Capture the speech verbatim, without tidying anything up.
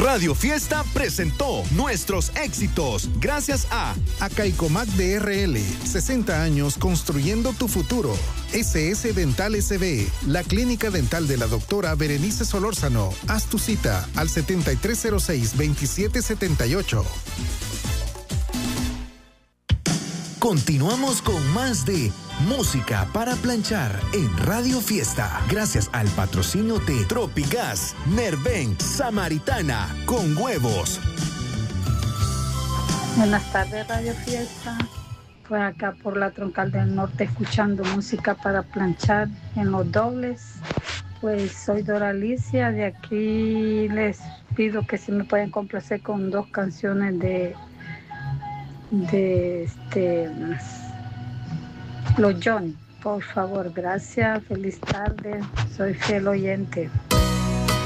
Radio Fiesta presentó nuestros éxitos gracias a Acaicomac D R L, sesenta años construyendo tu futuro. S S Dental S B, la clínica dental de la doctora Berenice Solórzano. Haz tu cita al setenta y tres cero seis, veintisiete setenta y ocho. Continuamos con más de Música para Planchar en Radio Fiesta. Gracias al patrocinio de Tropigas, Nerven, Samaritana, con huevos. Buenas tardes, Radio Fiesta. Pues acá por la Troncal del Norte escuchando música para planchar en los dobles. Pues soy Dora Alicia, de aquí les pido que si me pueden complacer con dos canciones de de este los Johnny, por favor. Gracias, feliz tarde, soy fiel oyente.